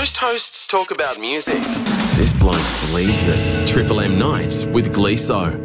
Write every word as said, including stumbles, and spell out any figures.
Most hosts talk about music. This bloke bleeds it. Triple M Nights with Gleeso.